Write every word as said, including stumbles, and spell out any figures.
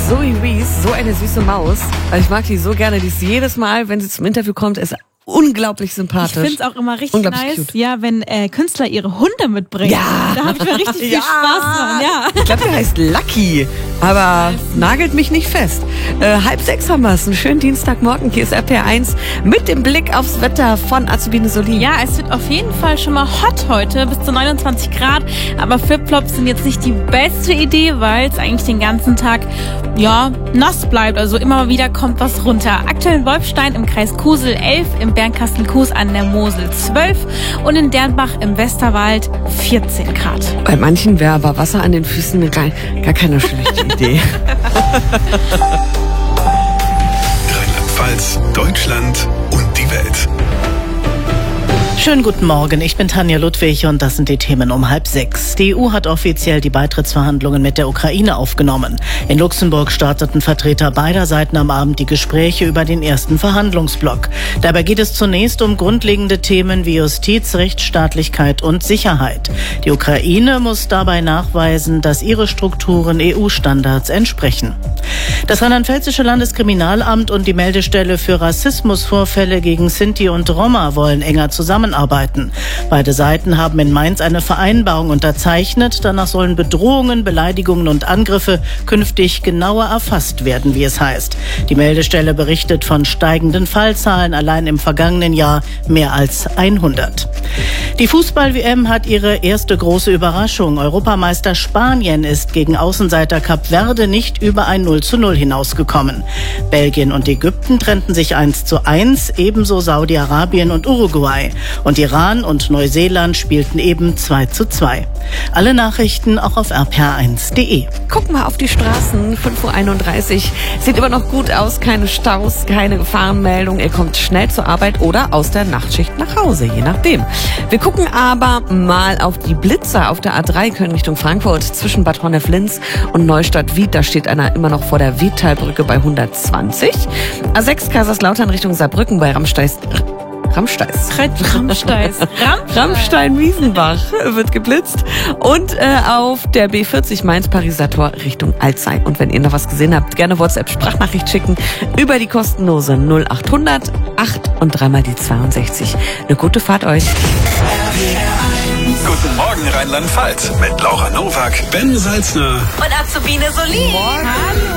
Zoe Rees, so eine süße Maus. Also ich mag die so gerne. Die ist jedes Mal, wenn sie zum Interview kommt, ist unglaublich sympathisch. Ich finde es auch immer richtig nice, cute. Ja, wenn äh, Künstler ihre Hunde mitbringen. Ja. Da habe ich mir richtig viel Ja. Spaß dran. Ja. Ich glaube, der heißt Lucky, aber nagelt mich nicht fest. Äh, halb sechs haben wir es. Einen schönen Dienstagmorgen. Hier ist R P R eins mit dem Blick aufs Wetter von Azubine Solin. Ja, es wird auf jeden Fall schon mal hot heute, bis zu neunundzwanzig Grad. Aber Flipflops sind jetzt nicht die beste Idee, weil es eigentlich den ganzen Tag ja nass bleibt. Also immer mal wieder kommt was runter. Aktuell in Wolfstein im Kreis Kusel elf, im Bernkastel-Kues an der Mosel zwölf und in Dernbach im Westerwald vierzehn Grad. Bei manchen wäre aber Wasser an den Füßen gar, gar keine schlechte Idee. Rheinland-Pfalz, Deutschland und die Welt. Schönen guten Morgen, ich bin Tanja Ludwig und das sind die Themen um halb sechs. Die E U hat offiziell die Beitrittsverhandlungen mit der Ukraine aufgenommen. In Luxemburg starteten Vertreter beider Seiten am Abend die Gespräche über den ersten Verhandlungsblock. Dabei geht es zunächst um grundlegende Themen wie Justiz, Rechtsstaatlichkeit und Sicherheit. Die Ukraine muss dabei nachweisen, dass ihre Strukturen E U-Standards entsprechen. Das rheinland-pfälzische Landeskriminalamt und die Meldestelle für Rassismusvorfälle gegen Sinti und Roma wollen enger zusammenarbeiten. Beide Seiten haben in Mainz eine Vereinbarung unterzeichnet. Danach sollen Bedrohungen, Beleidigungen und Angriffe künftig genauer erfasst werden, wie es heißt. Die Meldestelle berichtet von steigenden Fallzahlen, allein im vergangenen Jahr mehr als hundert. Die Fußball-W M hat ihre erste große Überraschung. Europameister Spanien ist gegen Außenseiter Kap Verde nicht über ein null zu null hinausgekommen. Belgien und Ägypten trennten sich eins zu eins, ebenso Saudi-Arabien und Uruguay. Und Iran und Neuseeland spielten eben zwei zu zwei. Alle Nachrichten auch auf r p r eins punkt de. Gucken wir auf die Straßen, fünf Uhr einunddreißig. Sieht immer noch gut aus, keine Staus, keine Gefahrenmeldung. Ihr kommt schnell zur Arbeit oder aus der Nachtschicht nach Hause, je nachdem. Wir gucken aber mal auf die Blitzer auf der A drei Köln Richtung Frankfurt zwischen Bad Honnef-Linz und Neustadt-Wied. Da steht einer immer noch vor der Wiedtalbrücke bei hundertzwanzig. A sechs Kaiserslautern Richtung Saarbrücken bei Ramsteis. Ramsteis. Ramsteis. Rammstein-Wiesenbach wird geblitzt. Und äh, auf der B vierzig Mainz-Pariser Tor Richtung Alzey. Und wenn ihr noch was gesehen habt, gerne WhatsApp-Sprachnachricht schicken über die kostenlose null achthundert acht und dreimal die zweiundsechzig. Eine gute Fahrt euch. Guten Morgen Rheinland-Pfalz mit Laura Nowak, Ben Salzner Und Azubine Solin. Hallo.